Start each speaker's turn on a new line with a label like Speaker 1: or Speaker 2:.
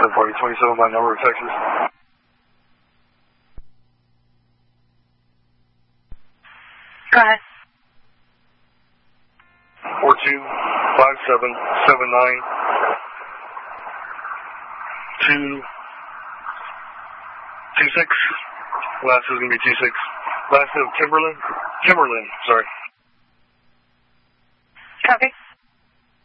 Speaker 1: party 27 by number of Texas.
Speaker 2: Go ahead.
Speaker 1: 425779 226. Last is going to be 26. Last name Timberland, sorry.
Speaker 2: Copy.